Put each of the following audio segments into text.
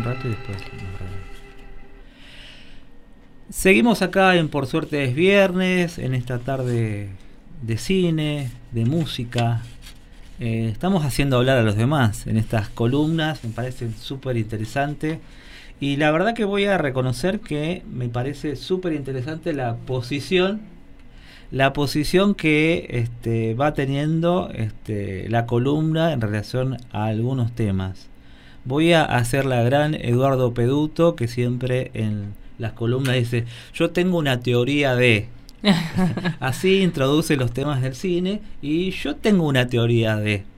rato y después nos reunimos. Seguimos acá en Por Suerte es Viernes, en esta tarde de cine, de música. Estamos haciendo hablar a los demás en estas columnas, me parece súper interesante. Y la verdad que voy a reconocer que me parece súper interesante la posición que va teniendo la columna en relación a algunos temas. Voy a hacer la gran Eduardo Peduto, que siempre en las columnas dice: yo tengo una teoría de... Así introduce los temas del cine. Y yo tengo una teoría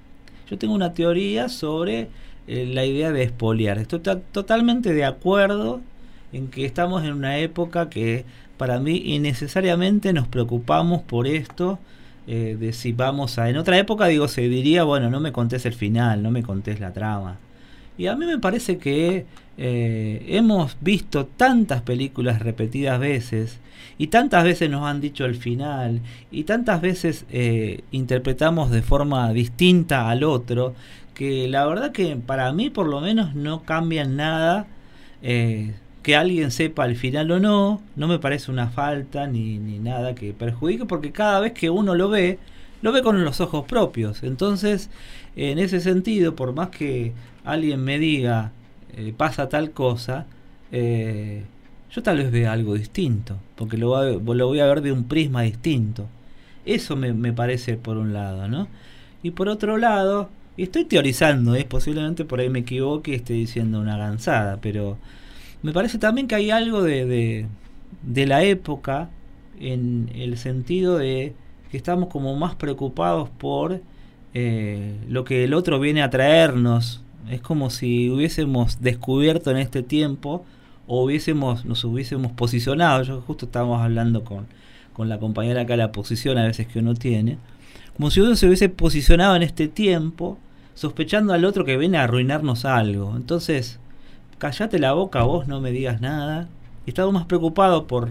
sobre la idea de expoliar. Estoy totalmente de acuerdo en que estamos en una época que para mí innecesariamente nos preocupamos por esto, de si vamos a... En otra época se diría, bueno, no me contés el final, no me contés la trama. Y a mí me parece que hemos visto tantas películas repetidas veces, y tantas veces nos han dicho el final, y tantas veces interpretamos de forma distinta al otro, que la verdad que para mí por lo menos no cambia nada. Que alguien sepa el final o no me parece una falta ni nada que perjudique, porque cada vez que uno lo ve con los ojos propios. Entonces, en ese sentido, por más que alguien me diga pasa tal cosa, yo tal vez vea algo distinto, porque lo voy a ver de un prisma distinto. Eso me parece por un lado, ¿no? Y por otro lado, y estoy teorizando, posiblemente por ahí me equivoque y esté diciendo una gansada, pero me parece también que hay algo de la época, en el sentido de que estamos como más preocupados por lo que el otro viene a traernos. Es como si hubiésemos descubierto en este tiempo, o nos hubiésemos posicionado. Yo justo estábamos hablando con la compañera acá, la posición a veces que uno tiene, como si uno se hubiese posicionado en este tiempo, sospechando al otro que viene a arruinarnos algo. Entonces, callate la boca, vos no me digas nada. Y estamos más preocupados por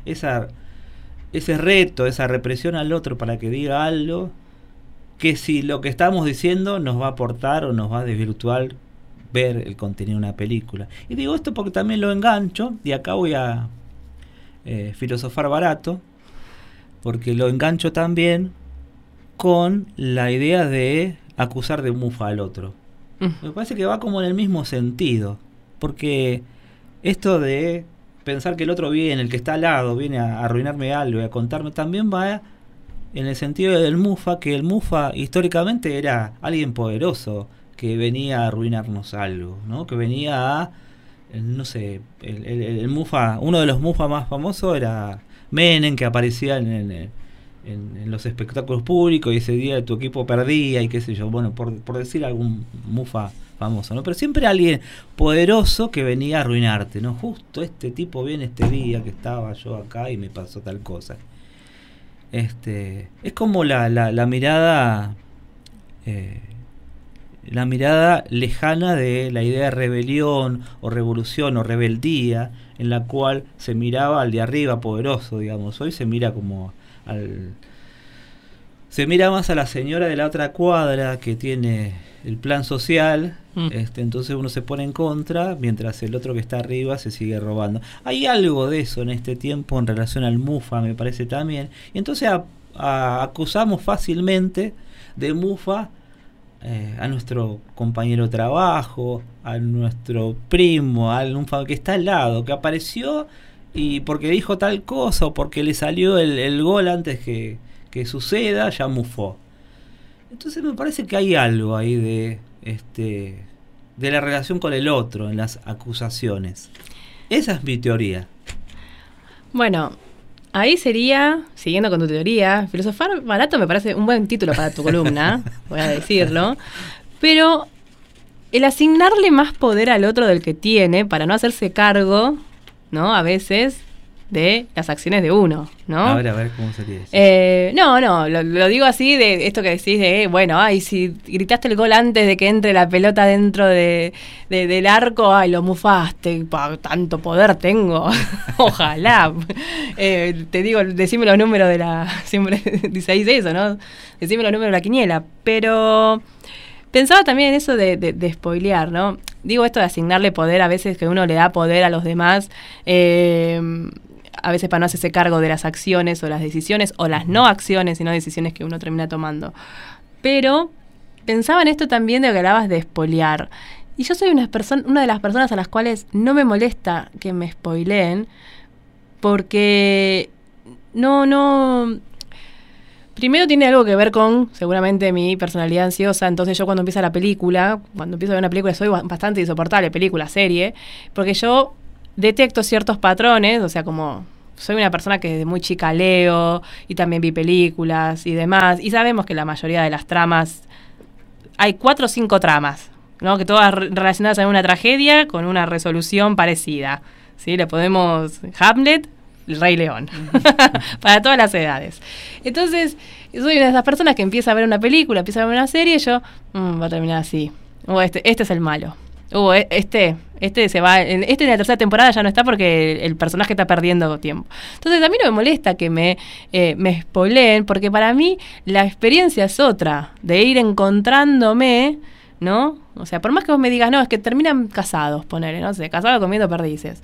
ese reto, esa represión al otro para que diga algo, que si lo que estamos diciendo nos va a aportar o nos va a desvirtuar ver el contenido de una película. Y digo esto porque también lo engancho, y acá voy a filosofar barato, porque lo engancho también con la idea de acusar de mufa al otro. Me parece que va como en el mismo sentido, porque esto de pensar que el otro viene, el que está al lado, viene a arruinarme algo y a contarme, también va en el sentido del mufa, que el mufa históricamente era alguien poderoso que venía a arruinarnos algo, ¿no? Que venía a, no sé, el mufa, uno de los mufas más famosos era Menem, que aparecía en los espectáculos públicos, y ese día tu equipo perdía y qué sé yo, bueno, por decir algún mufa famoso, ¿no? Pero siempre alguien poderoso que venía a arruinarte, ¿no? Justo este tipo viene este día que estaba yo acá y me pasó tal cosa. Es como la mirada lejana de la idea de rebelión o revolución o rebeldía, en la cual se miraba al de arriba poderoso, digamos. Hoy se mira como se mira más a la señora de la otra cuadra que tiene el plan social. Entonces uno se pone en contra, mientras el otro que está arriba se sigue robando. Hay algo de eso en este tiempo en relación al mufa, me parece también. Y entonces acusamos fácilmente de mufa a nuestro compañero de trabajo, a nuestro primo, a algún que está al lado, que apareció y porque dijo tal cosa o porque le salió el gol antes que suceda, ya mufó. Entonces me parece que hay algo ahí de la relación con el otro en las acusaciones. Esa es mi teoría. Bueno, ahí sería, siguiendo con tu teoría, filosofar barato me parece un buen título para tu columna, voy a decirlo, pero el asignarle más poder al otro del que tiene para no hacerse cargo, ¿no? A veces de las acciones de uno, ¿no? A ver, ¿cómo sería eso? Lo digo así, de esto que decís de, bueno, si gritaste el gol antes de que entre la pelota dentro del arco, lo mufaste, tanto poder tengo, ojalá. Te digo, decime los números siempre dice eso, ¿no? Decime los números de la quiniela, pero pensaba también en eso de spoilear, ¿no? digo esto de asignarle poder, a veces que uno le da poder a los demás, a veces para no hacerse cargo de las acciones o las decisiones, o las no acciones, sino decisiones que uno termina tomando. Pero pensaba en esto también de lo que hablabas de spoilear. Y yo soy una de las personas a las cuales no me molesta que me spoileen, porque no... Primero tiene algo que ver con, seguramente, mi personalidad ansiosa. Entonces yo cuando empiezo a ver una película, soy bastante insoportable, película, serie, porque yo detecto ciertos patrones, o sea, como soy una persona que desde muy chica leo y también vi películas y demás, y sabemos que la mayoría de las tramas, hay 4 o 5 tramas, ¿no? Que todas relacionadas a una tragedia con una resolución parecida, ¿sí? Le podemos... Hamlet, El Rey León, para todas las edades. Entonces, soy una de esas personas que empieza a ver una película, empieza a ver una serie, y yo, va a terminar así. Este es el malo. Este se va, en la tercera temporada ya no está porque el personaje está perdiendo tiempo. Entonces a mí no me molesta que me spoileen, porque para mí la experiencia es otra, de ir encontrándome, ¿no? O sea, por más que vos me digas, no, es que terminan casados, ponele, no sé, casados comiendo perdices.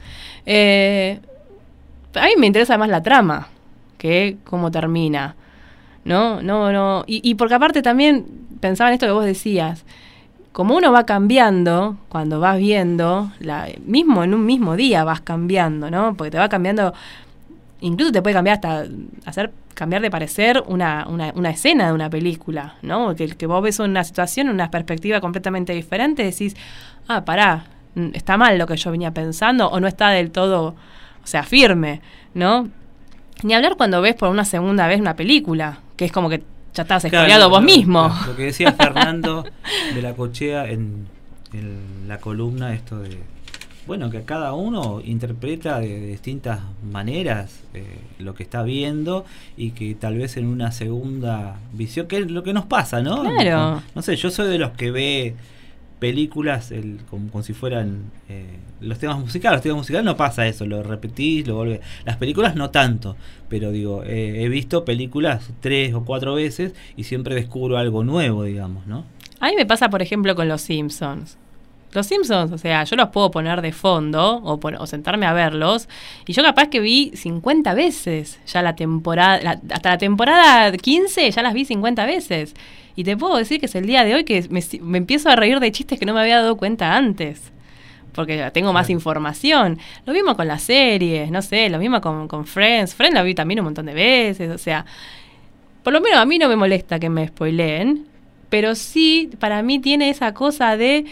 A mí me interesa más la trama que cómo termina, ¿no? Y porque aparte también pensaba en esto que vos decías, como uno va cambiando, cuando vas viendo, mismo en un mismo día vas cambiando, ¿no? Porque te va cambiando, incluso te puede cambiar hasta cambiar de parecer una escena de una película, ¿no? Que vos ves una situación, una perspectiva completamente diferente, decís, pará, está mal lo que yo venía pensando, o no está del todo, o sea, firme, ¿no? Ni hablar cuando ves por una segunda vez una película, que es como que ya estás spoileado vos mismo. Lo que decía Fernando de la Cochea en la columna, esto de, bueno, que cada uno interpreta de distintas maneras lo que está viendo, y que tal vez en una segunda visión, que es lo que nos pasa, ¿no? Claro. No sé, yo soy de los que ve películas como si fueran los temas musicales no pasa eso, lo repetís, lo volvés. Las películas no tanto, pero digo, he visto películas 3 o 4 veces y siempre descubro algo nuevo, digamos, ¿no? A mí me pasa, por ejemplo, con Los Simpsons. Los Simpsons, o sea, yo los puedo poner de fondo o sentarme a verlos, y yo capaz que vi 50 veces ya la temporada, hasta la temporada 15 ya las vi 50 veces. Y te puedo decir que es el día de hoy que me empiezo a reír de chistes que no me había dado cuenta antes, porque ya tengo más información. Lo mismo con las series, no sé, lo mismo con Friends. Friends la vi también un montón de veces, o sea, por lo menos a mí no me molesta que me spoileen, pero sí, para mí tiene esa cosa de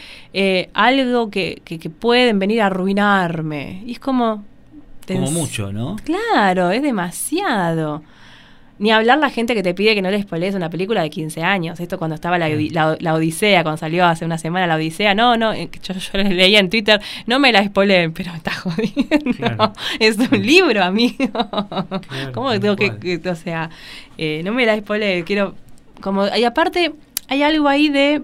algo que pueden venir a arruinarme. Y es como mucho, ¿no? Claro, es demasiado. Ni hablar la gente que te pide que no le spoilees una película de 15 años. Esto cuando estaba la Odisea, cuando salió hace una semana la Odisea. No, yo leía en Twitter, no me la spoileen, pero me está jodiendo. Claro. Es un libro, amigo. Claro, ¿cómo tengo que o sea, no me la spoileen, quiero... Y aparte, hay algo ahí de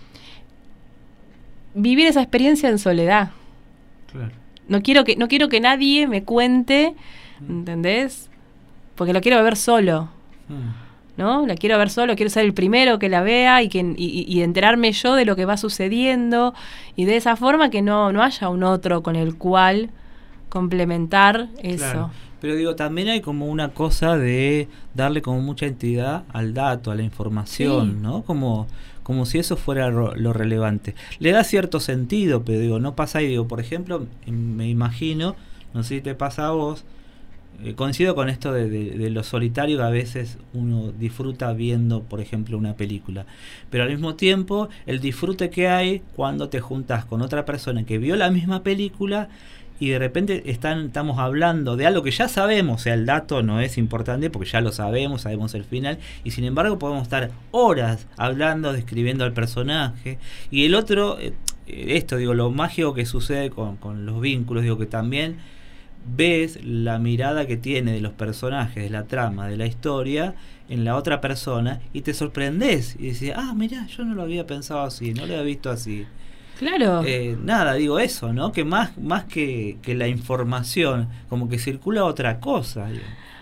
vivir esa experiencia en soledad. Claro. No quiero que nadie me cuente, ¿entendés? Porque lo quiero ver solo, ¿no? La quiero ver solo, quiero ser el primero que la vea y enterarme yo de lo que va sucediendo, y de esa forma que no haya un otro con el cual complementar eso. Claro. Pero digo, también hay como una cosa de darle como mucha entidad al dato, a la información, sí, ¿no? Como si eso fuera lo relevante. Le da cierto sentido, pero digo, no pasa ahí. Digo, por ejemplo, me imagino, no sé si te pasa a vos, coincido con esto de lo solitario, que a veces uno disfruta viendo, por ejemplo, una película, pero al mismo tiempo el disfrute que hay cuando te juntas con otra persona que vio la misma película y de repente estamos hablando de algo que ya sabemos, o sea, el dato no es importante porque ya lo sabemos el final, y sin embargo podemos estar horas hablando, describiendo al personaje, y el otro, lo mágico que sucede con los vínculos, digo, que también ves la mirada que tiene de los personajes, de la trama, de la historia en la otra persona, y te sorprendes y decís, mirá, yo no lo había pensado así, no lo había visto así. Claro. Nada, digo eso, ¿no? Que más que la información, como que circula otra cosa.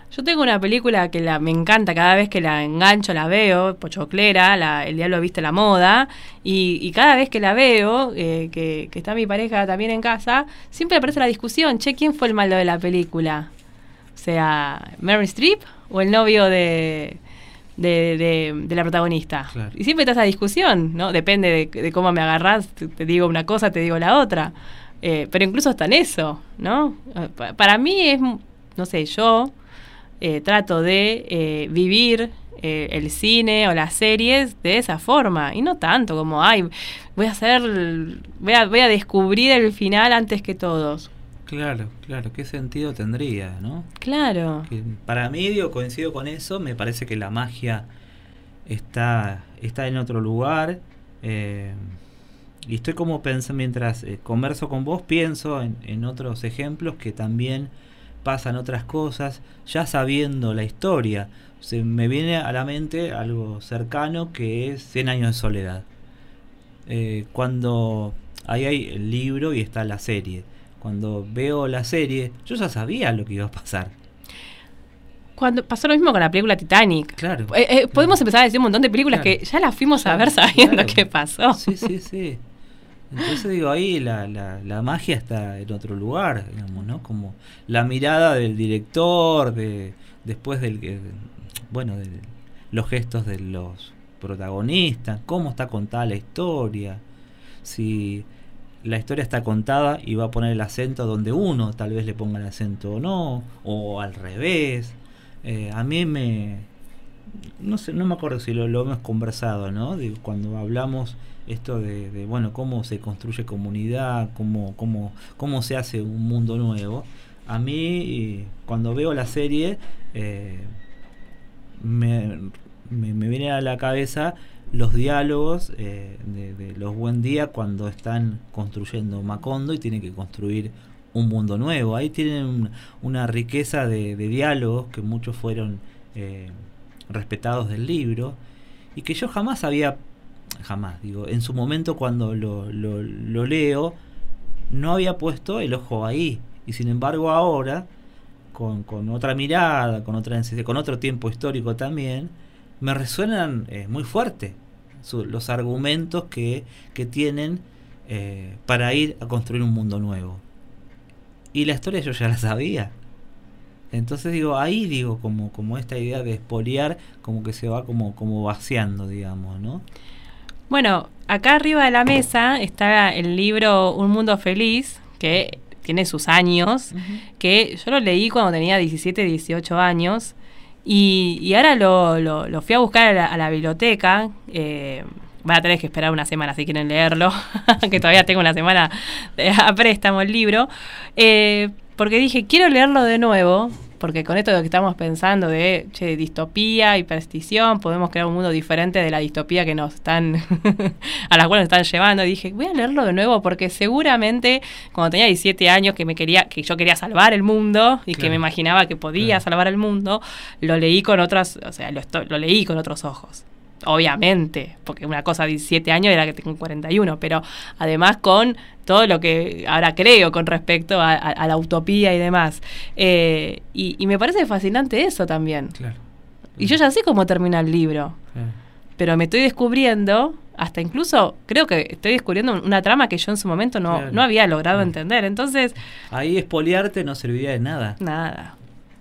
Yo tengo una película que me encanta, cada vez que la engancho la veo, Pochoclera, El diablo viste la moda, y cada vez que la veo, que está mi pareja también en casa, siempre aparece la discusión, che, ¿quién fue el malo de la película? O sea, ¿Meryl Streep o el novio de la protagonista? Claro. Y siempre está esa discusión, ¿no? Depende de cómo me agarrás, te digo una cosa, te digo la otra. Pero incluso está en eso, ¿no? Para mí es, no sé, yo trato de vivir el cine o las series de esa forma, y no tanto como, voy a descubrir el final antes que todos. Claro, ¿qué sentido tendría, no? Claro. Que para mí, coincido con eso, me parece que la magia está en otro lugar, y estoy como pensando, mientras converso con vos, pienso en otros ejemplos que también pasan otras cosas, ya sabiendo la historia. Me viene a la mente algo cercano, que es 100 años de soledad. Cuando ahí hay el libro y está la serie. Cuando veo la serie, yo ya sabía lo que iba a pasar. Cuando pasó lo mismo con la película Titanic. Claro. Podemos empezar a decir un montón de películas que ya las fuimos a ver sabiendo qué pasó. Sí. Entonces digo, ahí la magia está en otro lugar, digamos, ¿no? Como la mirada del director, después de los gestos de los protagonistas, cómo está contada la historia, si la historia está contada y va a poner el acento donde uno tal vez le ponga el acento o no, o al revés. A mí no sé, no me acuerdo si lo hemos conversado, ¿no? Cuando hablamos esto de cómo se construye comunidad, cómo se hace un mundo nuevo. A mí, cuando veo la serie, me viene a la cabeza los diálogos de los Buen Día, cuando están construyendo Macondo y tienen que construir un mundo nuevo. Ahí tienen una riqueza de diálogos que muchos fueron respetados del libro, y que yo jamás digo, en su momento cuando lo leo, no había puesto el ojo ahí, y sin embargo ahora, con otra mirada, con otro tiempo histórico también, me resuenan muy fuerte los argumentos que tienen para ir a construir un mundo nuevo. Y la historia yo ya la sabía. Entonces como esta idea de expoliar, como que se va como vaciando, digamos, ¿no? Bueno, acá arriba de la mesa está el libro Un Mundo Feliz, que tiene sus años, que yo lo leí cuando tenía 17, 18 años, y ahora lo fui a buscar a la biblioteca. Van a tener que esperar una semana si quieren leerlo, que todavía tengo una semana a préstamo el libro, porque dije, quiero leerlo de nuevo, porque con esto de lo que estamos pensando de distopía y superstición, podemos crear un mundo diferente de la distopía que nos están a la cual nos están llevando. Y dije, voy a leerlo de nuevo, porque seguramente cuando tenía 17 años que yo quería salvar el mundo y que me imaginaba que podía salvar el mundo, lo leí con otros, lo leí con otros ojos. Obviamente, porque una cosa de 17 años era que tengo 41, pero además con todo lo que ahora creo con respecto a la utopía y demás. Y me parece fascinante eso también. Claro. Y yo ya sé cómo termina el libro, pero me estoy descubriendo, hasta incluso creo que estoy descubriendo una trama que yo en su momento no había logrado entender. Entonces, ahí expoliarte no serviría de nada. Nada,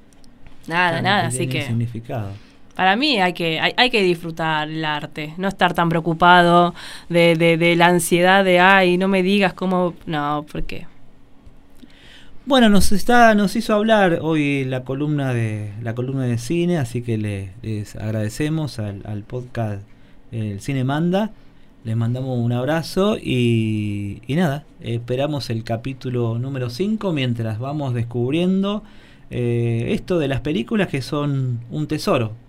así que significado. Para mí hay que disfrutar el arte, no estar tan preocupado de la ansiedad de no me digas cómo. No, ¿por qué? Bueno, nos hizo hablar hoy la columna de cine, así que les agradecemos al podcast El Cine Manda. Les mandamos un abrazo y nada, esperamos el capítulo número 5 mientras vamos descubriendo esto de las películas, que son un tesoro.